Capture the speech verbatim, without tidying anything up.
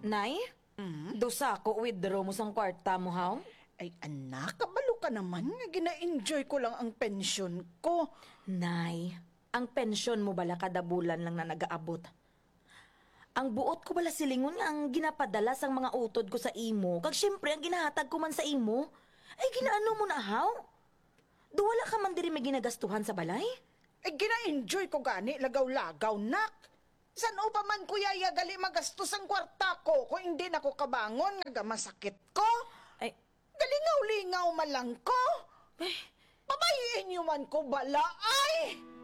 Nay? Mm. Dusa ko withdraw mo sang kwarta mo, haw? Ay anak, kabalo ka naman nga gina-enjoy ko lang ang pensyon ko. Nay, ang pensyon mo bala kada bulan lang na nagaabot. Ang buot ko bala silingon nga ang ginapadala sang mga utod ko sa imo. Kag syempre ang ginahatag ko man sa imo. Ay ginaano mo na, haw? Duwala ka man diri may ginagastuhan sa balay? Ay gina-enjoy ko gani, lagaw-lagaw nak. San pa man kuya gali magastos ang kwarta ko kung hindi na ko kabangon nga masakit ko? Ay, Galingaw-lingaw man lang ko. eh, Pabayin niyo man ko bala ay!